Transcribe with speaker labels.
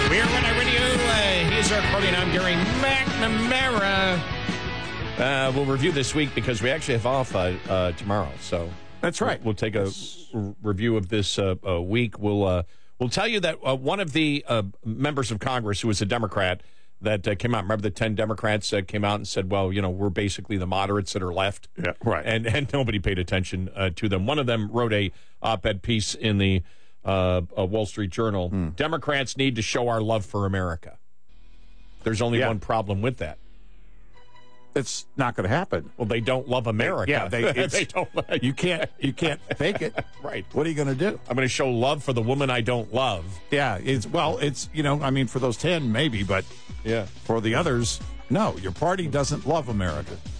Speaker 1: We're Red Eye Radio. Here's our party, and I'm Gary McNamara. We'll review this week because we actually have off tomorrow. So
Speaker 2: that's right.
Speaker 1: We'll take a review of this week. We'll tell you that one of the members of Congress who was a Democrat that came out. Remember the 10 Democrats came out and said, well, you know, we're basically the moderates that are left.
Speaker 2: Yeah, right.
Speaker 1: And nobody paid attention to them. One of them wrote a op-ed piece in the Wall Street Journal. Democrats need to show our love for America. There's only one problem with that.
Speaker 2: It's not going to happen.
Speaker 1: Well, they don't love America.
Speaker 2: They don't. You can't fake it.
Speaker 1: Right.
Speaker 2: What are you going to do?
Speaker 1: I'm going to show love for the woman I don't love.
Speaker 2: Yeah. It's for those 10 maybe, but
Speaker 1: yeah,
Speaker 2: for the others, no. Your party doesn't love America.